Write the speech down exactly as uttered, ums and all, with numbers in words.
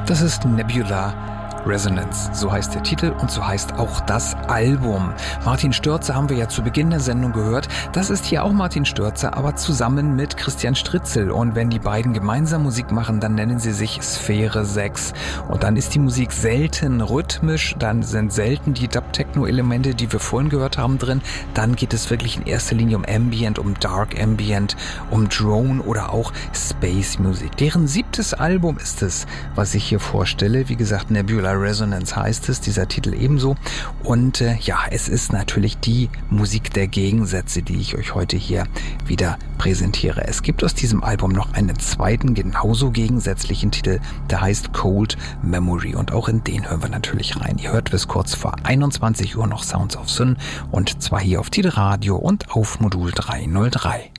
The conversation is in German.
Das ist Nebula Resonance, so heißt der Titel und so heißt auch das Album. Martin Störzer haben wir ja zu Beginn der Sendung gehört. Das ist hier auch Martin Störzer, aber zusammen mit Christian Stritzel. Und wenn die beiden gemeinsam Musik machen, dann nennen sie sich Sphäre sechs. Und dann ist die Musik selten rhythmisch, dann sind selten die Dub-Techno-Elemente, die wir vorhin gehört haben, drin. Dann geht es wirklich in erster Linie um Ambient, um Dark Ambient, um Drone oder auch Space Music. Deren siebtes Album ist es, was ich hier vorstelle. Wie gesagt, Nebula Resonance heißt es, dieser Titel ebenso. Und äh, ja, es ist natürlich die Musik der Gegensätze, die ich euch heute hier wieder präsentiere. Es gibt aus diesem Album noch einen zweiten, genauso gegensätzlichen Titel, der heißt Cold Memory. Und auch in den hören wir natürlich rein. Ihr hört bis kurz vor einundzwanzig Uhr noch Sounds of Sun und zwar hier auf Tide Radio und auf Modul dreihundertdrei.